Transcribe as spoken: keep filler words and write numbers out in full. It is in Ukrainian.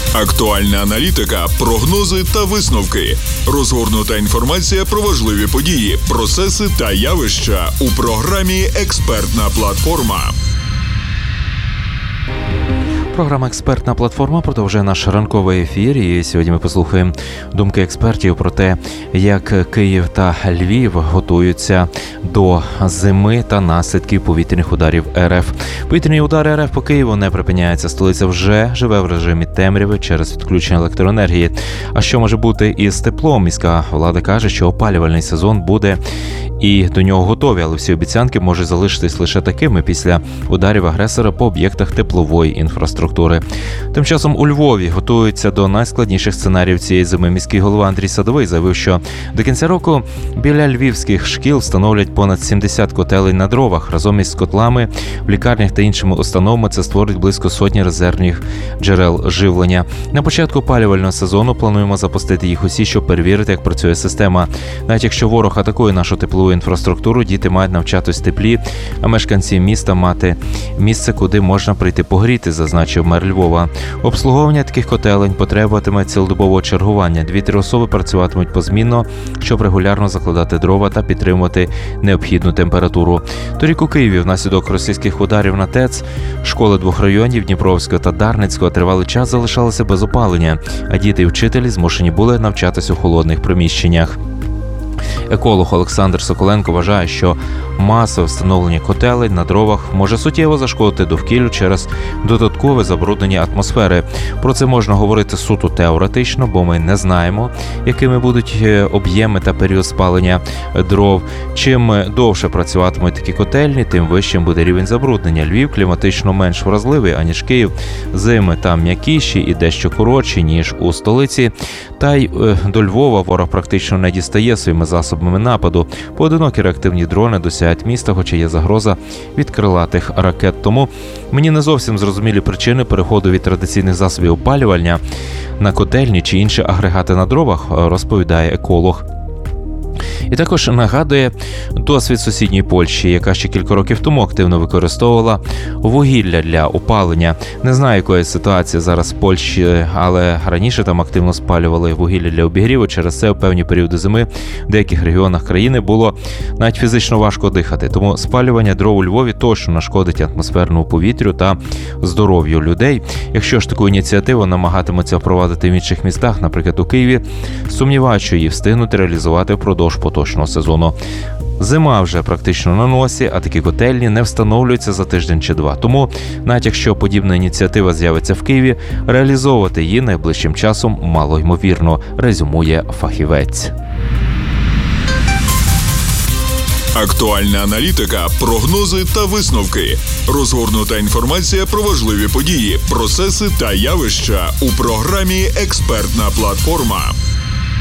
Актуальна аналітика, прогнози та висновки. Розгорнута інформація про важливі події, процеси та явища у програмі «Експертна платформа». Програма «Експертна платформа» продовжує наш ранковий ефір. І сьогодні ми послухаємо думки експертів про те, як Київ та Львів готуються до зими та наслідків повітряних ударів РФ. Повітряні удари РФ по Києву не припиняються. Столиця вже живе в режимі темряви через відключення електроенергії. А що може бути із теплом? Міська влада каже, що опалювальний сезон буде і до нього готові, але всі обіцянки можуть залишитись лише такими після ударів агресора по об'єктах теплової інфраструктури. Тим часом у Львові готуються до найскладніших сценаріїв цієї зими. Міський голова Андрій Садовий заявив, що до кінця року біля львівських шкіл встановлять понад сімдесят котелень на дровах. Разом із котлами в лікарнях та іншими установами це створить близько сотні резервних джерел живлення. На початку опалювального сезону плануємо запустити їх усі, щоб перевірити, як працює система. Навіть якщо ворог атакує нашу теплову інфраструктуру, діти мають навчатись в теплі, а мешканці міста мати місце, куди можна прийти погріти, зазначив мер Львова. Обслуговування таких котелень потребуватиме цілодобового чергування. Дві-три особи працюватимуть позмінно, щоб регулярно закладати дрова та підтримувати необхідну температуру. Торік у Києві внаслідок російських ударів на ТЕЦ школи двох районів Дніпровського та Дарницького тривалий час залишалися без опалення, а діти і вчителі змушені були навчатись у холодних приміщеннях. Еколог Олександр Соколенко вважає, що масове встановлення котелень на дровах може суттєво зашкодити довкіллю через додаткове забруднення атмосфери. Про це можна говорити суто теоретично, бо ми не знаємо, якими будуть об'єми та період спалення дров. Чим довше працюватимуть такі котельні, тим вищим буде рівень забруднення. Львів кліматично менш вразливий, аніж Київ. Зими там м'якіші і дещо коротші, ніж у столиці. Та й до Львова ворог практично не дістає своїми засобами нападу. Поодинокі реактивні дрони досягають міста, хоча є загроза від крилатих ракет. Тому мені не зовсім зрозумілі причини переходу від традиційних засобів опалювання на котельні чи інші агрегати на дровах, розповідає еколог. І також нагадує досвід сусідньої Польщі, яка ще кілька років тому активно використовувала вугілля для опалення. Не знаю, якої ситуації зараз в Польщі, але раніше там активно спалювали вугілля для обігріву. Через це у певні періоди зими в деяких регіонах країни було навіть фізично важко дихати. Тому спалювання дров у Львові точно нашкодить атмосферному повітрю та здоров'ю людей. Якщо ж таку ініціативу намагатимуться впровадити в інших містах, наприклад у Києві, сумніваюся, що її встигнуть реалізувати впродовж поточного сезону. Зима вже практично на носі, а такі котельні не встановлюються за тиждень чи два. Тому, навіть якщо подібна ініціатива з'явиться в Києві, реалізовувати її найближчим часом мало ймовірно, резюмує фахівець. Актуальна аналітика, прогнози та висновки. Розгорнута інформація про важливі події, процеси та явища у програмі «Експертна платформа».